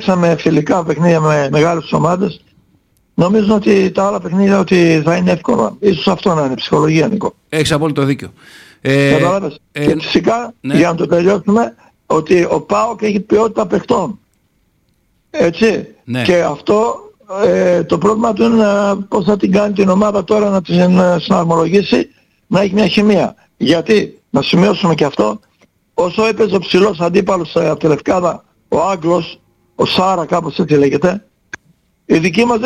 παίξαμε φιλικά παιχνίδια με μεγάλες ομάδες, νομίζω ότι τα άλλα παιχνίδια ότι θα είναι εύκολα. Ίσως αυτό να είναι ψυχολογία, Νίκο. Έχεις απόλυτο δίκιο. Κατάλαβες. Και φυσικά, για να το τελειώσουμε, ότι ο ΠΑΟΚ έχει ποιότητα παιχτών. Έτσι. Ναι. Και αυτό το πρόβλημα του είναι πώς θα την κάνει την ομάδα τώρα να την συναρμολογήσει, να έχει μια χημεία. Γιατί, να σημειώσουμε και αυτό, όσο έπαιζε ο ψηλός αντίπαλος από τη Λευκάδα, ο Άγγλος, ο Σάρα κάπως έτσι λέγεται, οι δικοί μας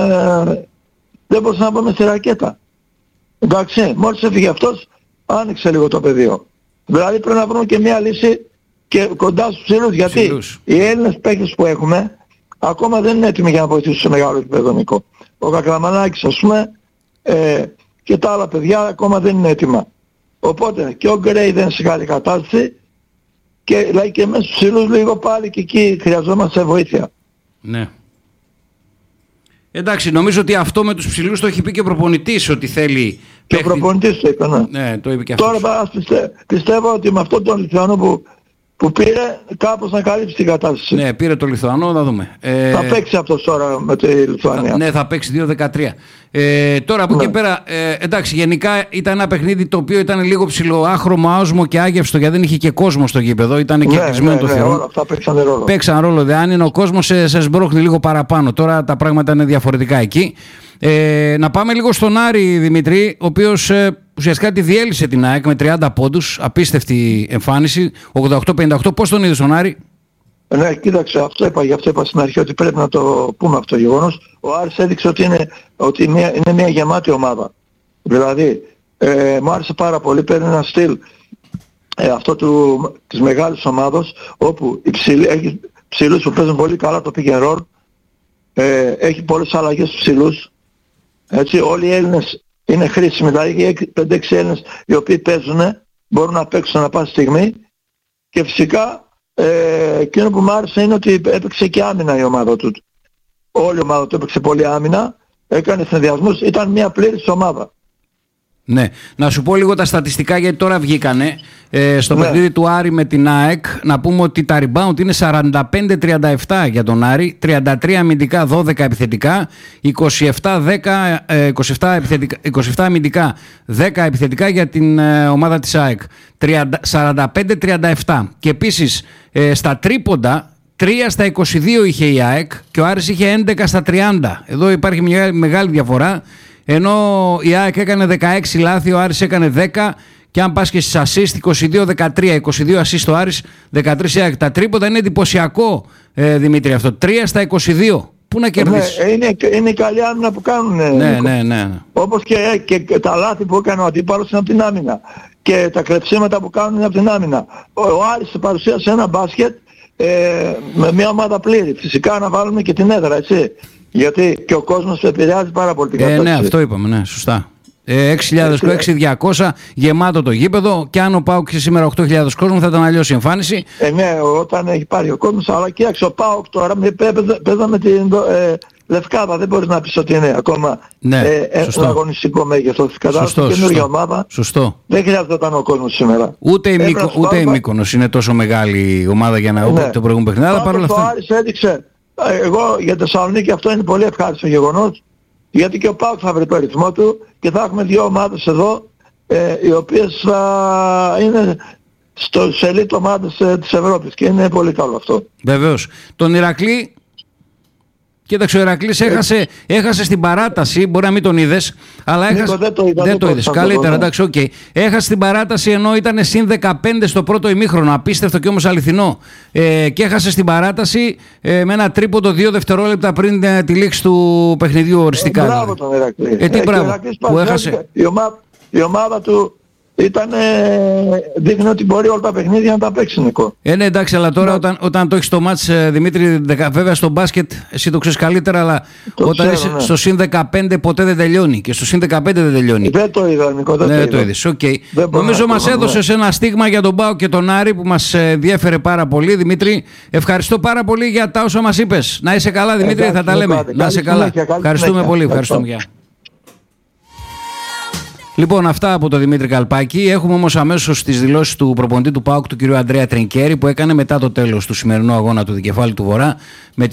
δεν μπορούσαν να πάμε στη ρακέτα. Εντάξει, μόλις έφυγε αυτός, άνοιξε λίγο το πεδίο. Δηλαδή πρέπει να βρούμε και μια λύση και κοντά στους ψηλούς, γιατί οι Έλληνες παίκτες που έχουμε ακόμα δεν είναι έτοιμοι για να βοηθήσουν σε μεγάλο επίπεδο, Νίκο. Ο Κακλαμανάκης, ας πούμε, και τα άλλα παιδιά ακόμα δεν είναι έτοιμα. Οπότε και ο Γκρέι δεν είναι σε καλή κατάσταση και δηλαδή και μέσα στους ψηλούς λίγο πάλι και εκεί χρειαζόμαστε βοήθεια. Ναι. Εντάξει, νομίζω ότι αυτό με τους ψηλούς το έχει πει και ο προπονητής ότι θέλει... Και ο προπονητής το είπε, ναι. Ναι, το είπε και αυτός. Τώρα πιστεύω ότι με αυτόν τον Λιθουανό που πήρε κάπως να καλύψει την κατάσταση. Ναι, πήρε το Λιθουανό, να δούμε. Θα παίξει αυτός τώρα με τη Λιθουανία. Ναι, θα παίξει 2-13. Τώρα από εκεί πέρα, εντάξει, γενικά ήταν ένα παιχνίδι το οποίο ήταν λίγο ψηλό, άχρωμο, άοσμο και άγευστο, γιατί δεν είχε και κόσμο στο γήπεδο. Ήταν και κλεισμένο το θηρόν. Όλα αυτά παίξαν ρόλο. Παίξαν ρόλο. Αν είναι ο κόσμος, σε σμπρώχνει λίγο παραπάνω. Τώρα τα πράγματα είναι διαφορετικά εκεί. Να πάμε λίγο στον Άρη, Δημήτρη, ο οποίος ουσιαστικά τη διέλυσε την ΑΕΚ με 30 πόντους. Απίστευτη εμφάνιση. 88-58. Πώς τον είδες τον Άρη? Ναι, κοίταξε, γι' αυτό είπα στην αρχή ότι πρέπει να το πούμε αυτό το γεγονός. Ο Άρης έδειξε ότι είναι μια γεμάτη ομάδα. Δηλαδή, μου άρεσε πάρα πολύ, παίρνει ένα στυλ αυτό της μεγάλης ομάδος, όπου έχει ψηλούς που παίζουν πολύ καλά το pick and roll, έχει πολλές αλλαγές στους ψηλούς, έτσι, όλοι οι Έλληνες είναι χρήσιμοι, δηλαδή 5-6 Έλληνες οι οποίοι παίζουν, μπορούν να παίξουν ανά πάση στιγμή και φυσικά εκείνο που μου άρεσε είναι ότι έπαιξε και άμυνα η ομάδα του. Όλη η ομάδα του έπαιξε πολύ άμυνα, έκανε συνδυασμούς, ήταν μια πλήρης ομάδα. Ναι, να σου πω λίγο τα στατιστικά γιατί τώρα βγήκανε στο παιχνίδι του Άρη με την ΑΕΚ. Να πούμε ότι τα rebound είναι 45-37 για τον Άρη, 33 αμυντικά, 12 επιθετικά, 27 αμυντικά, 10 επιθετικά για την ομάδα της ΑΕΚ, 45-37. Και επίσης στα τρίποντα 3 στα 22 είχε η ΑΕΚ και ο Άρης είχε 11 στα 30. Εδώ υπάρχει μια μεγάλη διαφορά. Ενώ η ΑΕΚ έκανε 16 λάθη, ο Άρης έκανε 10 και αν πας και στις assist 22-13, 22 assist στο Άρης, 13 η ΑΕΚ. Τα τρίποτα είναι εντυπωσιακό, Δημήτρη, αυτό. 3 στα 22. Πού να κερδίσεις? Είναι η καλή άμυνα που κάνουν. Ναι. Όπως και τα λάθη που έκανε ο αντίπαλος είναι από την άμυνα. Και τα κλεψίματα που κάνουν είναι από την άμυνα. Ο Άρης παρουσίασε ένα μπάσκετ με μια ομάδα πλήρη. Φυσικά να βάλουμε και την έδρα, έτσι. Γιατί και ο κόσμος επηρεάζει πάρα πολύ την κατάσταση. Ναι, αυτό είπαμε, ναι, σωστά. 6.200 γεμάτο το γήπεδο και αν ο ΠΑΟΚ και σήμερα 8.000 κόσμο θα ήταν αλλιώς η εμφάνιση. Ναι, όταν έχει πάρει ο κόσμος, αλλά κοίταξε ο ΠΑΟΚ τώρα παίζαμε την Λευκάδα, δεν μπορείς να πεις ότι είναι ακόμα ένα αγωνιστικό μέγεθος. Κατάλαβε καινούργια ομάδα. Σωστό. Δεν χρειάζονταν ο κόσμος σήμερα. Ούτε η Μύκονος είναι τόσο μεγάλη ομάδα για να το προηγούμενο παιχνίδι. Αλλά παρόλα αυτά. Το Άρης έδειξε. Εγώ για Θεσσαλονίκη αυτό είναι πολύ ευχάριστο γεγονός, γιατί και ο ΠΑΟΚ θα βρει το ρυθμό του και θα έχουμε δύο ομάδες εδώ οι οποίες θα είναι στους ελίτ ομάδες της Ευρώπης και είναι πολύ καλό αυτό. Βεβαίως. Τον Ηρακλή, κοίταξε, ο Ηρακλής έχασε στην παράταση, μπορεί να μην τον είδες, αλλά έχασε. Δεν το είδες. Καλύτερα, εντάξει, οκ. Έχασε στην παράταση ενώ ήταν συν 15 στο πρώτο ημίχρονο. Απίστευτο και όμως αληθινό. Και έχασε στην παράταση με ένα τρίποντο 2 δευτερόλεπτα πριν τη λήξη του παιχνιδιού οριστικά. Μπράβο τον Ηρακλή. Τι μπράβο που έχασε. Η ομάδα του δείχνει ότι μπορεί όλα τα παιχνίδια να τα παίξει, Νικό. Ναι, εντάξει, αλλά τώρα όταν το έχεις το μάτς, Δημήτρη, βέβαια στο μπάσκετ εσύ το ξέρεις καλύτερα, αλλά όταν είσαι στο συν 15 ποτέ δεν τελειώνει και στο συν 15 δεν τελειώνει. Δεν το είδα, Νικό, δεν το είδες. Okay. Νομίζω μας έδωσες ένα στίγμα για τον ΠΑΟΚ και τον Άρη που μας ενδιέφερε πάρα πολύ. Δημήτρη, ευχαριστώ πάρα πολύ για τα όσα μας είπες. Να είσαι καλά, Δημήτρη, θα τα λέμε. Να είσαι καλά. Ευχαριστούμε πολύ. Ευχαριστούμε. Λοιπόν, αυτά από τον Δημήτρη Καλπάκη. Έχουμε όμως αμέσως τις δηλώσεις του προπονητή του ΠΑΟΚ, του κ. Αντρέα Τρινκέρη, που έκανε μετά το τέλος του σημερινού αγώνα του Δικεφάλη του Βορρά.